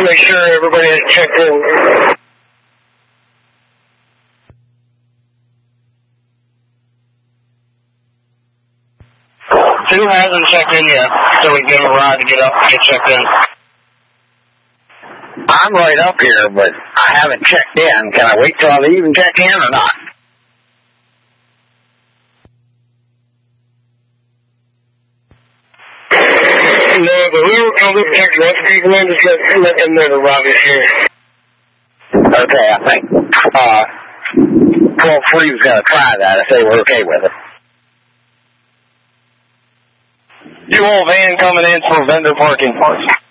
make sure everybody has checked in. Who hasn't checked in yet, so we can give him a ride to get up and get checked in? I'm right up here, but I haven't checked in. Can I wait till I leave and check in or not? No, but we'll check the rest of you, man. Just let them know that Robbie's here. Okay, I think 12-3 was going to try that if they were okay with it. You want a van coming in for vendor parking.